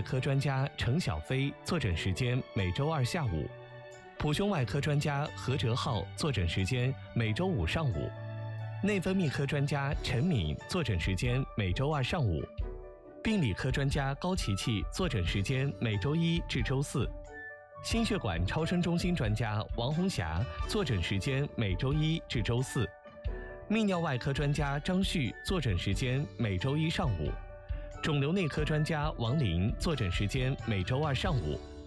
科专家程小飞坐诊时间每周二下午，普胸外科专家何哲浩坐诊时间每周五上午，内分泌科专家陈敏坐诊时间每周二上午，病理科专家高琪琪坐诊时间每周一至周四，心血管超声中心专家王红霞坐诊时间每周一至周四，泌尿外科专家张旭坐诊时间每周一上午，肿瘤内科专家王林坐诊时间每周二上午。